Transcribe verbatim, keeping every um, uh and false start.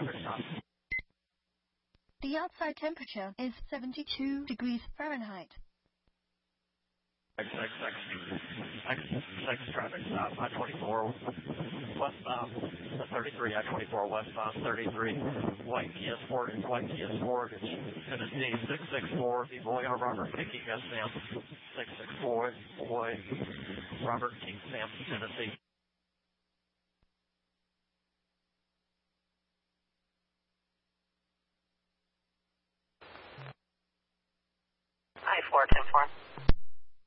traffic stop. The outside temperature is seventy-two degrees Fahrenheit. Six, six, six, six, six, traffic stop, I twenty-four, westbound, thirty-three, I twenty-four, westbound, thirty-three, White Kia Sport, White Kia Sport, Tennessee, six six four, the boy, Robert King, Sam, six six four, boy, Robert King, Sam, Tennessee. I four ten four.